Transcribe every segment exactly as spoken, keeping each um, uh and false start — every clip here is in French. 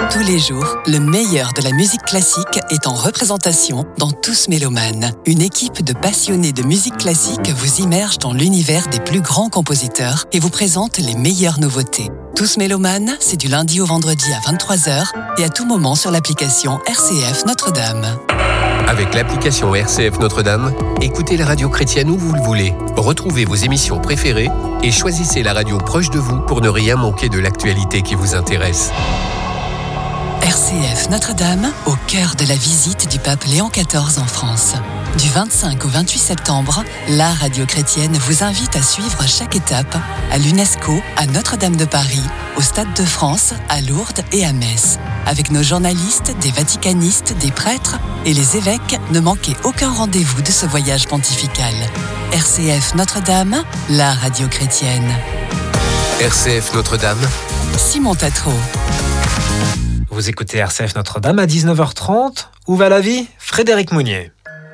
Tous les jours, le meilleur de la musique classique est en représentation dans Tous Mélomanes. Une équipe de passionnés de musique classique vous immerge dans l'univers des plus grands compositeurs et vous présente les meilleures nouveautés. Tous Mélomanes, c'est du lundi au vendredi à vingt-trois heures et à tout moment sur l'application R C F Notre-Dame. Avec l'application R C F Notre-Dame, écoutez la radio chrétienne où vous le voulez. Retrouvez vos émissions préférées et choisissez la radio proche de vous pour ne rien manquer de l'actualité qui vous intéresse. R C F Notre-Dame, au cœur de la visite du pape Léon quatorze en France. Du vingt-cinq au vingt-huit septembre, la radio chrétienne vous invite à suivre chaque étape à l'UNESCO, à Notre-Dame de Paris, au Stade de France, à Lourdes et à Metz. Avec nos journalistes, des vaticanistes, des prêtres et les évêques, ne manquez aucun rendez-vous de ce voyage pontifical. R C F Notre-Dame, la radio chrétienne. R C F Notre-Dame, Simon Tatro. Vous écoutez R C F Notre-Dame à dix-neuf heures trente. Où va la vie ? Frédéric Mounier.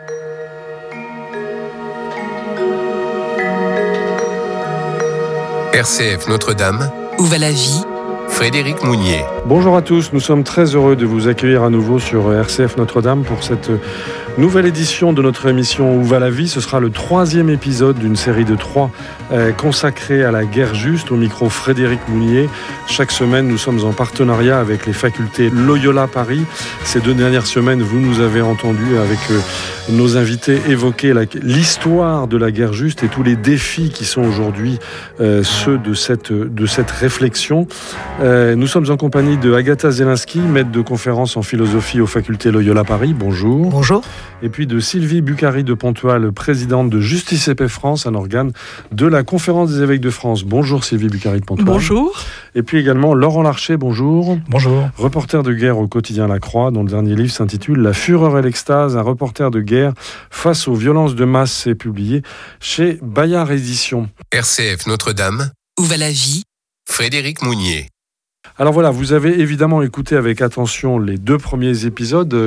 R C F Notre-Dame, Où va la vie ? Frédéric Mounier. Bonjour à tous, nous sommes très heureux de vous accueillir à nouveau sur R C F Notre-Dame pour cette nouvelle édition de notre émission Où va la vie ? Ce sera le troisième épisode d'une série de trois euh, consacrée à la guerre juste, au micro Frédéric Mounier. Chaque semaine, nous sommes en partenariat avec les facultés Loyola Paris. Ces deux dernières semaines, vous nous avez entendu avec euh, nos invités évoquer la, l'histoire de la guerre juste et tous les défis qui sont aujourd'hui euh, ceux de cette, de cette réflexion. Euh, nous sommes en compagnie de Agatha Zelinski, maître de conférence en philosophie aux facultés Loyola Paris. Bonjour. Bonjour. Et puis de Sylvie Bucari de Pontoise, présidente de Justice et Paix France, un organe de la Conférence des évêques de France. Bonjour Sylvie Bucari de Pontoise. Bonjour. Et puis également Laurent Larcher, bonjour. Bonjour. Reporter de guerre au quotidien La Croix, dont le dernier livre s'intitule La fureur et l'extase, un reporter de guerre face aux violences de masse, c'est publié chez Bayard Éditions. R C F Notre-Dame, Où va la vie ? Frédéric Mounier. Alors voilà, vous avez évidemment écouté avec attention les deux premiers épisodes de,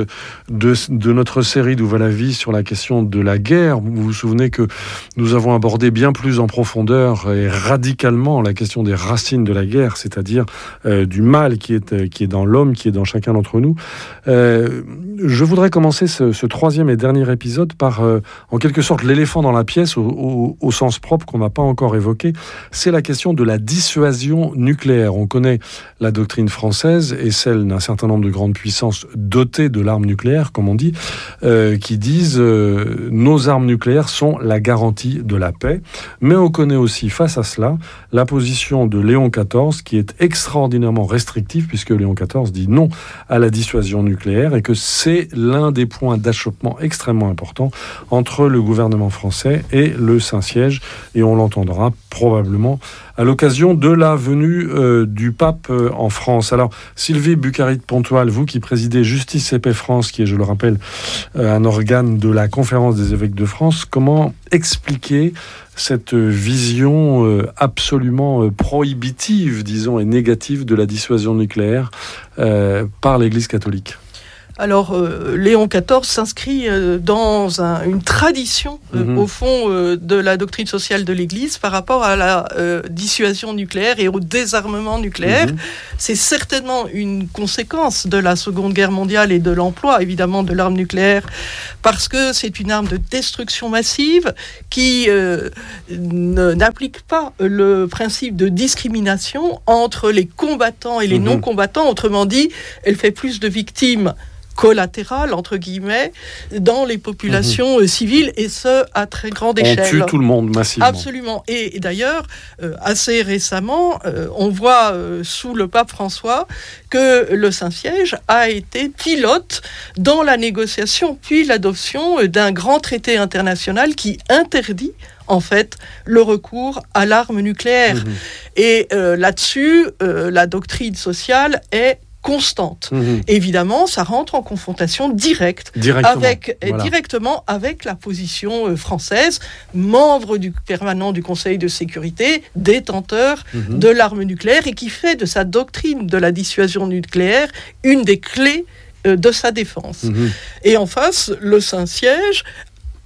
de notre série d'Où va la vie sur la question de la guerre. Vous vous souvenez que nous avons abordé bien plus en profondeur et radicalement la question des racines de la guerre, c'est-à-dire euh, du mal qui est, qui est dans l'homme, qui est dans chacun d'entre nous. Euh, je voudrais commencer ce, ce troisième et dernier épisode par, euh, en quelque sorte, l'éléphant dans la pièce, au, au, au sens propre qu'on n'a pas encore évoqué. C'est la question de la dissuasion nucléaire. On connaît la doctrine française et celle d'un certain nombre de grandes puissances dotées de l'arme nucléaire, comme on dit, euh, qui disent euh, nos armes nucléaires sont la garantie de la paix. Mais on connaît aussi, face à cela, la position de Léon quatorze, qui est extraordinairement restrictive, puisque Léon quatorze dit non à la dissuasion nucléaire et que c'est l'un des points d'achoppement extrêmement importants entre le gouvernement français et le Saint-Siège. Et on l'entendra probablement à l'occasion de la venue euh, du pape euh, en France. Alors, Sylvie Bucari de Pontoise, vous qui présidez Justice et Paix France, qui est, je le rappelle, euh, un organe de la Conférence des évêques de France, comment expliquer cette vision euh, absolument euh, prohibitive, disons, et négative de la dissuasion nucléaire euh, par l'Église catholique ? Alors, euh, Léon quatorze s'inscrit euh, dans un, une tradition, euh, mmh. au fond, euh, de la doctrine sociale de l'Église par rapport à la euh, dissuasion nucléaire et au désarmement nucléaire. Mmh. C'est certainement une conséquence de la Seconde Guerre mondiale et de l'emploi, évidemment, de l'arme nucléaire, parce que c'est une arme de destruction massive qui euh, ne, n'applique pas le principe de discrimination entre les combattants et les mmh. non-combattants. Autrement dit, elle fait plus de victimes collatérales, entre guillemets, dans les populations mmh. civiles, et ce, à très grande échelle. On tue tout le monde massivement. Absolument. Et, et d'ailleurs, euh, assez récemment, euh, on voit, euh, sous le pape François, que le Saint-Siège a été pilote dans la négociation, puis l'adoption d'un grand traité international qui interdit en fait, le recours à l'arme nucléaire. Mmh. Et euh, là-dessus, euh, la doctrine sociale est constante. Mmh. Évidemment, ça rentre en confrontation directe directement, avec, voilà. directement avec la position française, membre du permanent du Conseil de sécurité, détenteur mmh. de l'arme nucléaire et qui fait de sa doctrine de la dissuasion nucléaire une des clés de sa défense. Mmh. Et en face, le Saint-Siège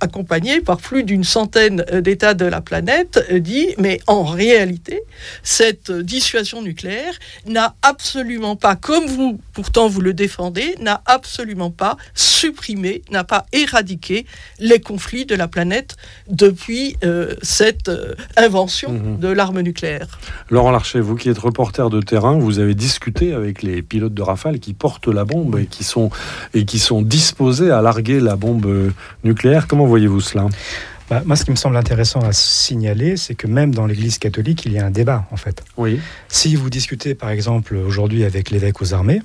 accompagné par plus d'une centaine d'États de la planète, dit mais en réalité, cette dissuasion nucléaire n'a absolument pas, comme vous, pourtant vous le défendez, n'a absolument pas supprimé, n'a pas éradiqué les conflits de la planète depuis euh, cette euh, invention mmh. de l'arme nucléaire. Laurent Larcher, vous qui êtes reporter de terrain, vous avez discuté avec les pilotes de Rafale qui portent la bombe et qui sont, et qui sont disposés à larguer la bombe nucléaire. Comment voyez-vous cela ? Bah, moi, ce qui me semble intéressant à signaler, c'est que même dans l'Église catholique, il y a un débat, en fait. Oui. Si vous discutez, par exemple, aujourd'hui avec l'évêque aux armées,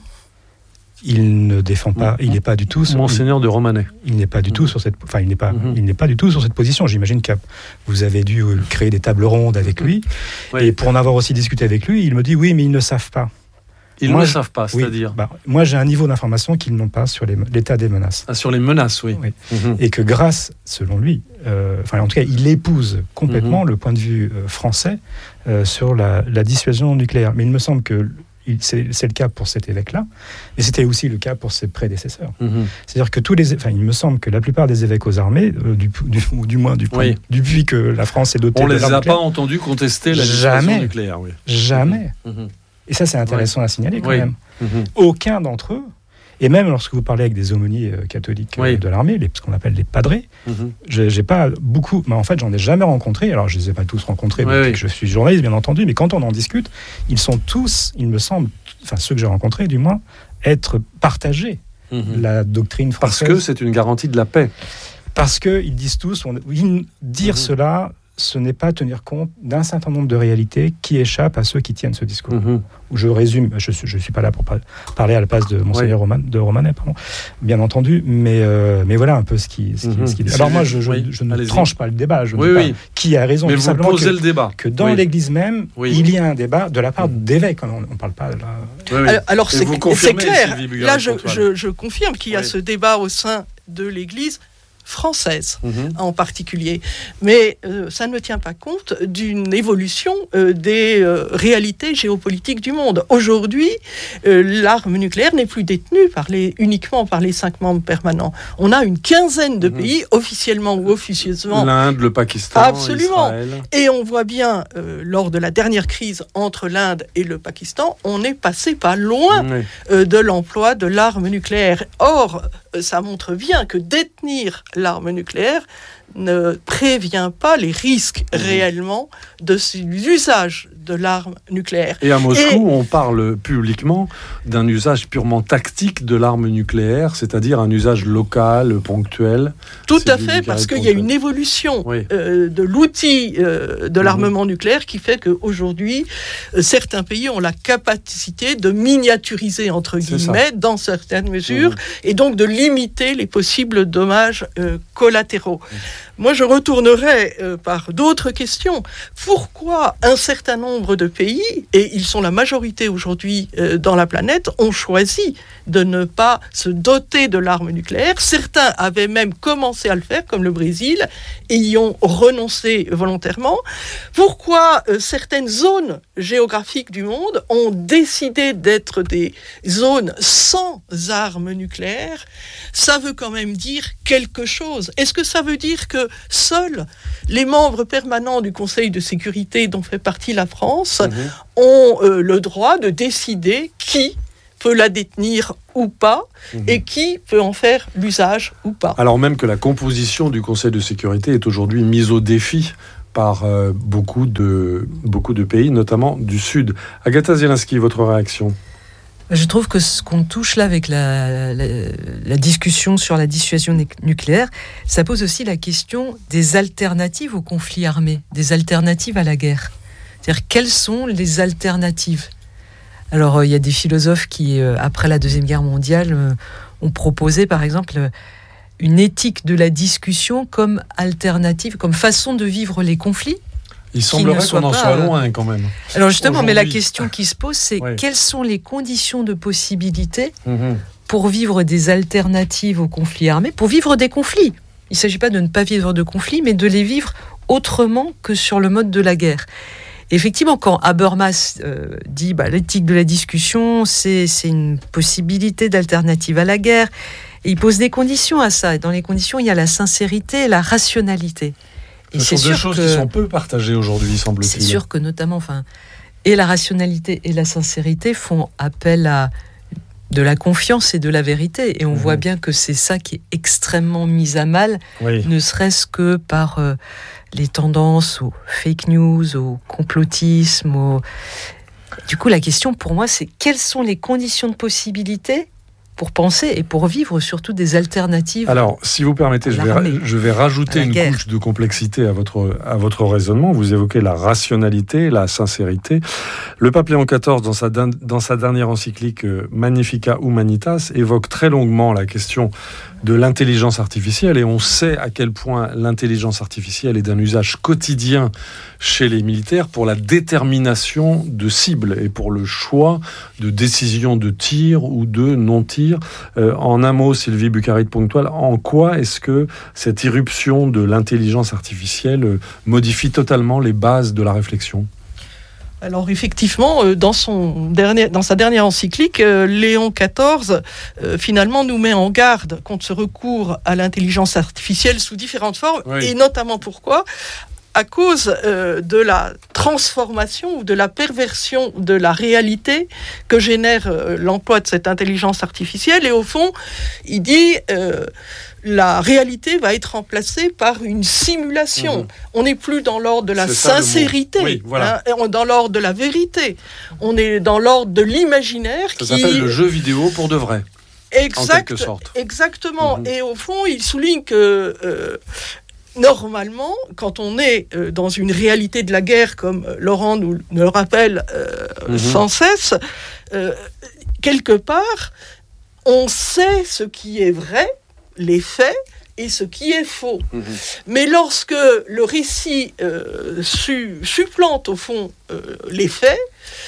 il ne défend pas, mmh. il n'est pas du tout... Sur, Monseigneur il, de Romanet. Il n'est pas du mmh. tout sur cette... Enfin, il n'est pas, mmh. il n'est pas du tout sur cette position. J'imagine que vous avez dû créer des tables rondes avec lui. Oui. Et pour en avoir aussi discuté avec lui, il me dit, oui, mais ils ne savent pas. Ils moi, ne le savent pas, c'est-à-dire oui, bah, moi, j'ai un niveau d'information qu'ils n'ont pas sur les, l'état des menaces. Ah, sur les menaces, oui. oui. Mmh. Et que grâce, selon lui, euh, enfin, en tout cas, il épouse complètement mmh. le point de vue euh, français euh, sur la, la dissuasion nucléaire. Mais il me semble que il, c'est, c'est le cas pour cet évêque-là, mais c'était aussi le cas pour ses prédécesseurs. Mmh. C'est-à-dire que tous les... Enfin, il me semble que la plupart des évêques aux armées, euh, du, du, ou du moins du point, oui. depuis que la France est dotée On de les l'arme a nucléaire, pas entendus contester la jamais, dissuasion nucléaire. Oui. Jamais. Mmh. Et ça, c'est intéressant oui. à signaler quand oui. même. Mmh. Aucun d'entre eux, et même lorsque vous parlez avec des aumôniers euh, catholiques oui. euh, de l'armée, les, ce qu'on appelle les padrés, mmh. j'ai, j'ai pas beaucoup... Mais en fait, j'en ai jamais rencontré. Alors, je les ai pas tous rencontrés oui, depuis oui. que je suis journaliste, bien entendu, mais quand on en discute, ils sont tous, il me semble, enfin ceux que j'ai rencontrés du moins, être partagés. Mmh. La doctrine française... Parce que c'est une garantie de la paix. Parce qu'ils disent tous... On, oui, dire mmh. cela... ce n'est pas tenir compte d'un certain nombre de réalités qui échappent à ceux qui tiennent ce discours. Mmh. Je résume, je ne suis, suis pas là pour par- parler à la place de Monseigneur oui. Roman, de Romanet, pardon, bien entendu, mais, euh, mais voilà un peu ce qui ce qui, mmh. ce qui dit. Alors moi, je, je, oui. je ne Allez-y. tranche pas le débat, je ne oui, dis oui. pas qui a raison. Mais vous posez que, le débat. Que dans oui. l'Église même, oui. il y a un débat de la part mmh. d'évêques. On ne parle pas de la... Oui, oui. Alors, alors c'est, c'est clair, là je, je, je confirme qu'il y a oui. ce débat au sein de l'Église française mmh. en particulier. Mais euh, ça ne tient pas compte d'une évolution euh, des euh, réalités géopolitiques du monde. Aujourd'hui, euh, l'arme nucléaire n'est plus détenue par les, uniquement par les cinq membres permanents. On a une quinzaine de mmh. pays, officiellement ou officieusement. L'Inde, le Pakistan, absolument. Israël. Et on voit bien, euh, lors de la dernière crise entre l'Inde et le Pakistan, on est passé pas loin mmh. euh, de l'emploi de l'arme nucléaire. Or, euh, ça montre bien que détenir l'arme nucléaire ne prévient pas les risques mmh. réellement de l'usage de l'arme nucléaire. Et à Moscou, Et... on parle publiquement d'un usage purement tactique de l'arme nucléaire, c'est-à-dire un usage local, ponctuel. Tout à fait, parce qu'il y a une évolution oui. euh, de l'outil euh, de l'armement mmh. nucléaire qui fait qu'aujourd'hui, euh, certains pays ont la capacité de miniaturiser, entre C'est guillemets, ça. dans certaines mesures, mmh. et donc de limiter les possibles dommages euh, collatéraux. Mmh. Moi, je retournerai euh, par d'autres questions. Pourquoi un certain nombre de pays, et ils sont la majorité aujourd'hui euh, dans la planète, ont choisi de ne pas se doter de l'arme nucléaire ? Certains avaient même commencé à le faire, comme le Brésil, et y ont renoncé volontairement. Pourquoi euh, certaines zones géographiques du monde ont décidé d'être des zones sans armes nucléaires ? Ça veut quand même dire quelque chose. Est-ce que ça veut dire que seuls les membres permanents du Conseil de sécurité dont fait partie la France mmh. ont euh, le droit de décider qui peut la détenir ou pas mmh. et qui peut en faire l'usage ou pas. Alors même que la composition du Conseil de sécurité est aujourd'hui mise au défi par euh, beaucoup de, beaucoup de pays, notamment du Sud. Agatha Zielinski, votre réaction ? Je trouve que ce qu'on touche là avec la, la, la discussion sur la dissuasion nucléaire, ça pose aussi la question des alternatives au conflit armé, des alternatives à la guerre. C'est-à-dire, quelles sont les alternatives ? Alors, il y a des philosophes qui, après la Deuxième Guerre mondiale, ont proposé, par exemple, une éthique de la discussion comme alternative, comme façon de vivre les conflits. Il semblerait qu'on en soit loin quand même. Alors justement, mais la question qui se pose, c'est oui. quelles sont les conditions de possibilité mmh. pour vivre des alternatives aux conflits armés, pour vivre des conflits. Il ne s'agit pas de ne pas vivre de conflits, mais de les vivre autrement que sur le mode de la guerre. Effectivement, quand Habermas euh, dit bah, l'éthique de la discussion, c'est, c'est une possibilité d'alternative à la guerre, Et il pose des conditions à ça. Et dans les conditions, il y a la sincérité et la rationalité. Et Ce sont deux choses que, qui sont peu partagées aujourd'hui, semble-t-il. C'est sûr que notamment, enfin, et la rationalité et la sincérité font appel à de la confiance et de la vérité. Et on mmh. voit bien que c'est ça qui est extrêmement mis à mal, oui. ne serait-ce que par euh, les tendances aux fake news, au complotisme. Au... Du coup, la question pour moi, c'est quelles sont les conditions de possibilité pour penser et pour vivre surtout des alternatives. Alors, si vous permettez, je vais, je vais rajouter une guerre. couche de complexité à votre, à votre raisonnement. Vous évoquez la rationalité, la sincérité. Le pape Léon quatorze, dans sa, dans sa dernière encyclique Magnificat Humanitas, évoque très longuement la question de l'intelligence artificielle, et on sait à quel point l'intelligence artificielle est d'un usage quotidien chez les militaires pour la détermination de cibles et pour le choix de décisions de tir ou de non-tir. Euh, en un mot, Sylvie Buccaride-Ponctual, en quoi est-ce que cette irruption de l'intelligence artificielle modifie totalement les bases de la réflexion ? Alors effectivement, dans, son dernier, dans sa dernière encyclique, Léon quatorze euh, finalement nous met en garde contre ce recours à l'intelligence artificielle sous différentes formes, oui. et notamment pourquoi ? À cause euh, de la transformation ou de la perversion de la réalité que génère euh, l'emploi de cette intelligence artificielle. Et au fond, il dit... Euh, la réalité va être remplacée par une simulation. Mmh. On n'est plus dans l'ordre de la C'est sincérité, oui, voilà. hein, dans l'ordre de la vérité. On est dans l'ordre de l'imaginaire. Ça qui... s'appelle le jeu vidéo pour de vrai, exact, en quelque sorte. Exactement. Mmh. Et au fond, il souligne que... Euh, Normalement, quand on est euh, dans une réalité de la guerre, comme euh, Laurent nous, nous le rappelle euh, mmh. sans cesse, euh, quelque part, on sait ce qui est vrai, les faits, et ce qui est faux. Mmh. Mais lorsque le récit euh, su, supplante, au fond, euh, les faits,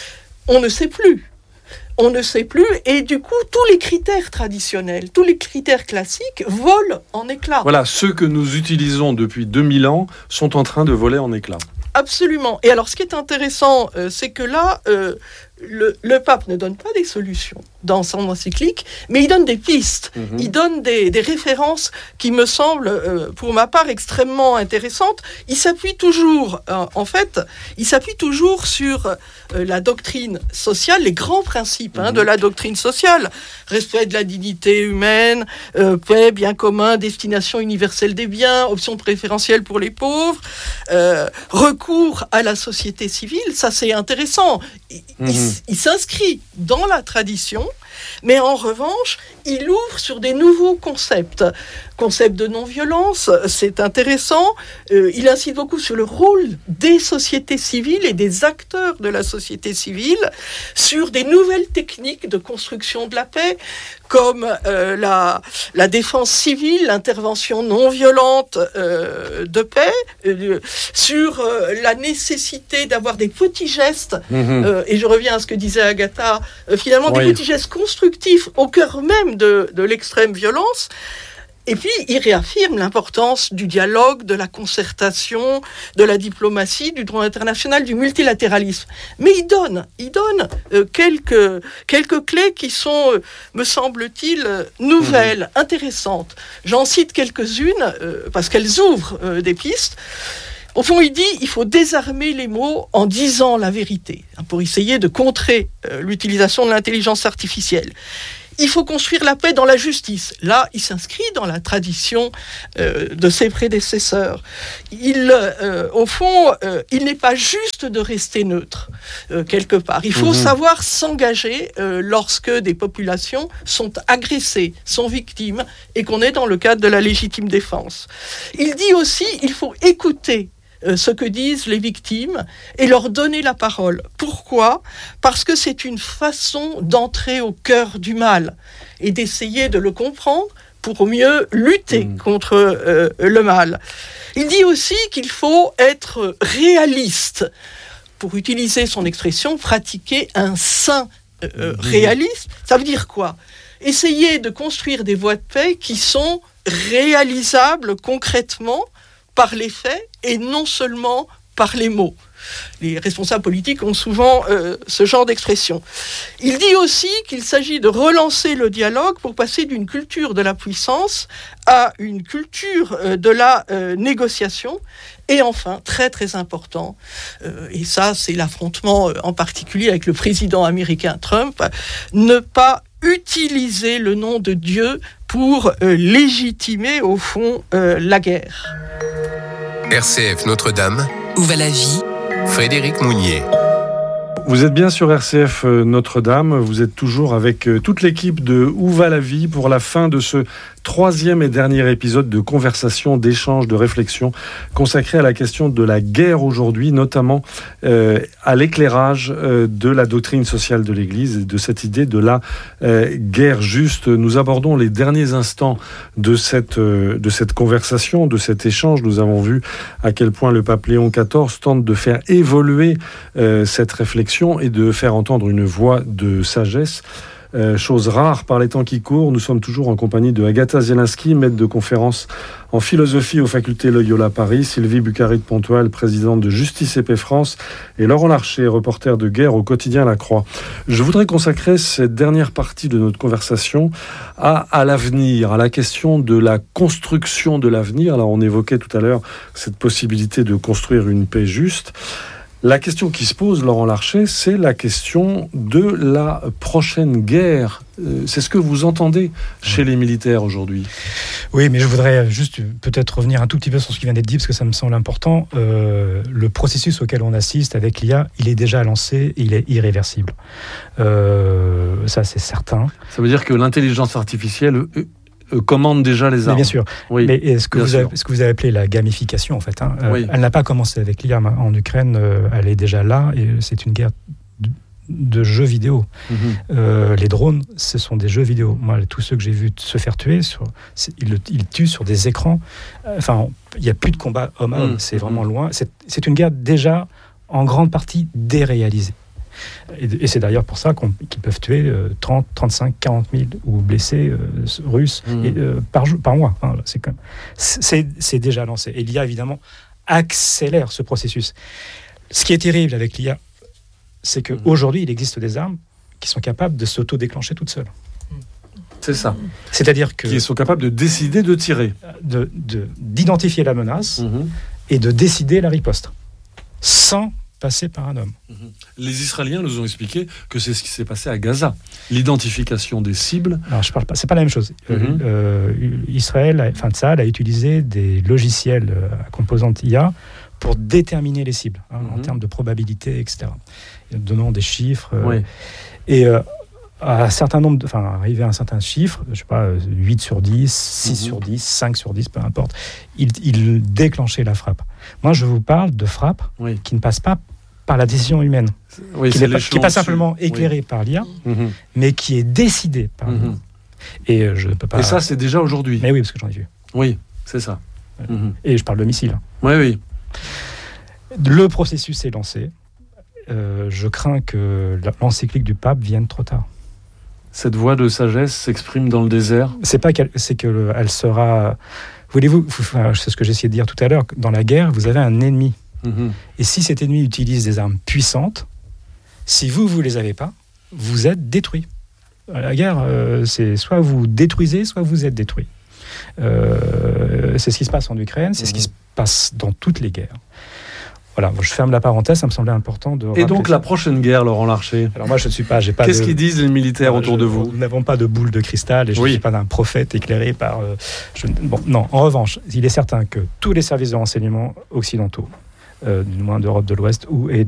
on ne sait plus. On ne sait plus, et du coup, tous les critères traditionnels, tous les critères classiques volent en éclats. Voilà, ceux que nous utilisons depuis deux mille ans sont en train de voler en éclats. Absolument. Et alors, ce qui est intéressant, euh, c'est que là, euh, le, le pape ne donne pas des solutions dans son encyclique, mais il donne des pistes, mmh. il donne des, des références qui me semblent, euh, pour ma part, extrêmement intéressantes. Il s'appuie toujours, euh, en fait, il s'appuie toujours sur euh, la doctrine sociale, les grands principes mmh. hein, de la doctrine sociale. Respect de la dignité humaine, euh, paix, bien commun, destination universelle des biens, option préférentielle pour les pauvres, euh, recours à la société civile, ça c'est intéressant. Il, mmh. il, il s'inscrit dans la tradition, mais en revanche, il ouvre sur des nouveaux concepts. Concept de non-violence, c'est intéressant. Euh, il incite beaucoup sur le rôle des sociétés civiles et des acteurs de la société civile, sur des nouvelles techniques de construction de la paix, comme euh, la, la défense civile, l'intervention non violente euh, de paix, euh, sur euh, la nécessité d'avoir des petits gestes, mmh. euh, et je reviens à ce que disait Agatha, euh, finalement oui. des petits gestes constructifs au cœur même de, de l'extrême violence. Et puis, il réaffirme l'importance du dialogue, de la concertation, de la diplomatie, du droit international, du multilatéralisme. Mais il donne, il donne euh, quelques, quelques clés qui sont, euh, me semble-t-il, euh, nouvelles, mmh. intéressantes. J'en cite quelques-unes, euh, parce qu'elles ouvrent euh, des pistes. Au fond, il dit qu'il faut désarmer les mots en disant la vérité, hein, pour essayer de contrer euh, l'utilisation de l'intelligence artificielle. Il faut construire la paix dans la justice. Là, il s'inscrit dans la tradition euh, de ses prédécesseurs. Il, euh, au fond, euh, il n'est pas juste de rester neutre, euh, quelque part. Il faut mmh. savoir s'engager euh, lorsque des populations sont agressées, sont victimes, et qu'on est dans le cadre de la légitime défense. Il dit aussi qu'il faut écouter ce que disent les victimes et leur donner la parole. Pourquoi ? Parce que c'est une façon d'entrer au cœur du mal et d'essayer de le comprendre pour mieux lutter mmh. contre euh, le mal. Il dit aussi qu'il faut être réaliste. Pour utiliser son expression, pratiquer un sain euh, mmh. réalisme. Ça veut dire quoi ? Essayer de construire des voies de paix qui sont réalisables concrètement par les faits et non seulement par les mots. les responsables politiques ont souvent euh, ce genre d'expression. Il dit aussi qu'il s'agit de relancer le dialogue pour passer d'une culture de la puissance à une culture euh, de la euh, négociation. Et enfin, très très important, euh, et ça c'est l'affrontement euh, en particulier avec le président américain Trump, ne pas utiliser le nom de Dieu pour euh, légitimer au fond euh, la guerre. R C F Notre-Dame. Où va la vie ? Frédéric Mounier. Vous êtes bien sur R C F Notre-Dame, vous êtes toujours avec toute l'équipe de Où va la vie pour la fin de ce troisième et dernier épisode de conversation, d'échange, de réflexion consacré à la question de la guerre aujourd'hui, notamment euh, à l'éclairage euh, de la doctrine sociale de l'Église et de cette idée de la euh, guerre juste. Nous abordons les derniers instants de cette, euh, de cette conversation, de cet échange. Nous avons vu à quel point le pape Léon quatorze tente de faire évoluer euh, cette réflexion et de faire entendre une voix de sagesse. Euh, chose rare par les temps qui courent. Nous sommes toujours en compagnie de Agatha Zielinski, maître de conférence en philosophie aux facultés Loyola Paris, Sylvie Bucari-de-Pontoise, présidente de Justice et Paix France, et Laurent Larcher, reporter de guerre au quotidien La Croix. Je voudrais consacrer cette dernière partie de notre conversation à, à l'avenir, à la question de la construction de l'avenir. Alors on évoquait tout à l'heure cette possibilité de construire une paix juste. La question qui se pose, Laurent Larcher, c'est la question de la prochaine guerre. C'est ce que vous entendez chez les militaires aujourd'hui. Oui, mais je voudrais juste peut-être revenir un tout petit peu sur ce qui vient d'être dit, parce que ça me semble important. Euh, le processus auquel on assiste avec l'I A, il est déjà lancé, il est irréversible. Euh, ça, c'est certain. Ça veut dire que l'intelligence artificielle commande déjà les armes. Mais bien sûr. Oui, mais ce que, vous avez, ce que vous avez appelé la gamification, en fait, hein, oui. euh, elle n'a pas commencé avec l'I A en Ukraine, euh, elle est déjà là, et c'est une guerre de, de jeux vidéo. Mm-hmm. Euh, les drones, ce sont des jeux vidéo. Moi, tous ceux que j'ai vus se faire tuer, sur, ils, le, ils tuent sur des écrans. Enfin, il n'y a plus de combat homme à homme, mm-hmm. c'est vraiment loin. C'est, c'est une guerre déjà, en grande partie, déréalisée. Et, et c'est d'ailleurs pour ça qu'on, qu'ils peuvent tuer euh, trente, trente-cinq, quarante mille ou blessés euh, russes mmh. et, euh, par, jour, par mois. Enfin, c'est, quand même, c'est, c'est déjà lancé. Et l'I A, évidemment, accélère ce processus. Ce qui est terrible avec l'I A, c'est qu'aujourd'hui, mmh. il existe des armes qui sont capables de s'auto-déclencher toutes seules. C'est ça. C'est-à-dire que... Qui sont capables de décider de tirer. De, de, d'identifier la menace mmh. et de décider la riposte. Sans... passé par un homme. Les Israéliens nous ont expliqué que c'est ce qui s'est passé à Gaza. L'identification des cibles. Alors je parle pas, c'est pas la même chose. Mm-hmm. Euh, Israël, enfin Tsahal a utilisé des logiciels à composante I A pour déterminer les cibles hein, mm-hmm. en termes de probabilité, et cetera. Donnant des chiffres. Euh, oui. Et euh, à un certain nombre, de, enfin arrivé à un certain chiffre, je sais pas, huit sur dix, six mm-hmm. sur dix, cinq sur dix, peu importe, il, il déclenchait la frappe. Moi, je vous parle de frappe oui. qui ne passe pas par la décision humaine, oui, qui n'est pas, qui est pas simplement éclairée oui. par l'I A, mm-hmm. mais qui est décidée par l'I A. Mm-hmm. Et je ne peux pas. Et ça, c'est déjà aujourd'hui. Mais oui, parce que j'en ai vu. Oui, c'est ça. Mm-hmm. Et je parle de missiles. Oui, oui. Le processus est lancé. Euh, je crains que l'encyclique du pape vienne trop tard. Cette voix de sagesse s'exprime dans le désert. C'est pas qu'elle, c'est que elle sera. Voulez-vous, enfin, c'est ce que j'essayais de dire tout à l'heure. Dans la guerre, vous avez un ennemi. Mmh. Et si cet ennemi utilise des armes puissantes, si vous vous les avez pas, vous êtes détruit. La guerre, euh, c'est soit vous détruisez, soit vous êtes détruit. Euh, c'est ce qui se passe en Ukraine, c'est mmh. ce qui se passe dans toutes les guerres. Voilà, je ferme la parenthèse, ça me semblait important de... Et donc ça. La prochaine guerre, Laurent Larcher. Alors moi, je ne suis pas... J'ai pas Qu'est-ce de... qu'ils disent les militaires Alors, autour je, de vous ? Nous n'avons pas de boule de cristal et je oui. ne suis pas un prophète éclairé par... Euh, je... Bon, non, en revanche, il est certain que tous les services de renseignement occidentaux, euh, du moins d'Europe de l'Ouest ou, et